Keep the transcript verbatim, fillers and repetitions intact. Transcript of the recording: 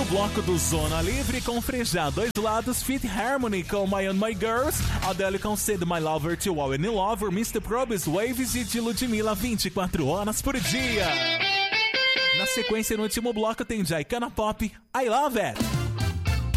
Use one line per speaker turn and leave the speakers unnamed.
bloco do Zona Livre com Frejá, Dois Lados, Fit Harmony com My and My Girls, Adele com Said My Lover to All Any Lover, mister Probs, Waves e de Ludmilla, vinte e quatro horas por dia. Na sequência, no último bloco, tem Jaicana Pop, I Love It.